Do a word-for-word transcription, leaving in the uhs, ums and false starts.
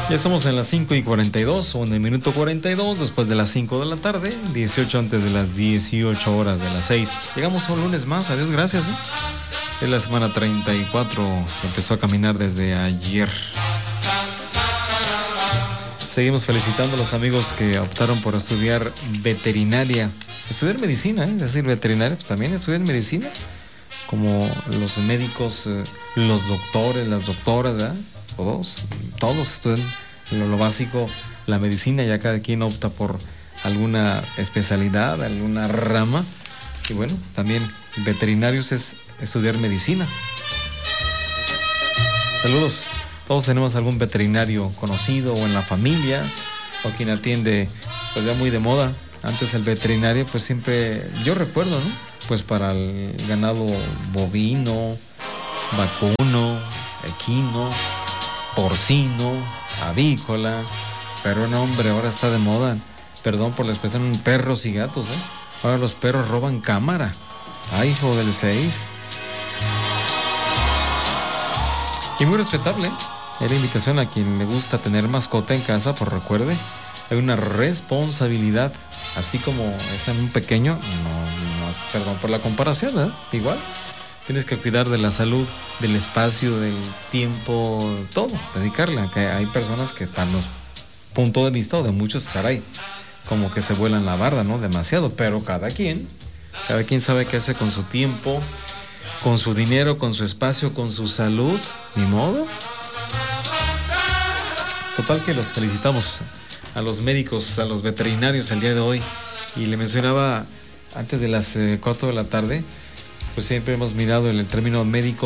Ya estamos en las cinco y cuarenta y dos, o en el minuto cuarenta y dos, después de las cinco de la tarde, dieciocho antes de las dieciocho horas de las seis. Llegamos a un lunes más, adiós, gracias. ¿eh? Es la semana treinta y cuatro, que empezó a caminar desde ayer. Seguimos felicitando a los amigos que optaron por estudiar veterinaria. Estudiar medicina, ¿eh? Es decir, veterinaria, pues también estudiar medicina. Como los médicos, eh, los doctores, las doctoras, ¿verdad? Todos, todos estudian lo, lo básico, la medicina, ya cada quien opta por alguna especialidad, alguna rama. Y bueno, también veterinarios es estudiar medicina. Saludos, todos tenemos algún veterinario conocido o en la familia, o quien atiende, pues ya muy de moda. Antes el veterinario, pues siempre, yo recuerdo, ¿no? Pues para el ganado bovino, vacuno, equino, porcino, avícola, pero no, hombre, ahora está de moda, perdón por la expresión, perros y gatos, ¿eh? Ahora los perros roban cámara. Ay, hijo del seis. Y muy respetable, ¿eh? Es la invitación a quien le gusta tener mascota en casa, pues recuerde, hay una responsabilidad, así como es en un pequeño, no, no, perdón por la comparación, ¿eh? Igual. Tienes que cuidar de la salud, del espacio, del tiempo, todo, dedicarle. Que hay personas que, para los puntos de vista, o de muchos, caray, como que se vuelan la barda, ¿no? Demasiado, pero cada quien, cada quien sabe qué hace con su tiempo, con su dinero, con su espacio, con su salud, ni modo. Total que los felicitamos a los médicos, a los veterinarios el día de hoy. Y le mencionaba antes de las eh, cuatro de la tarde, pues siempre hemos mirado en el término médico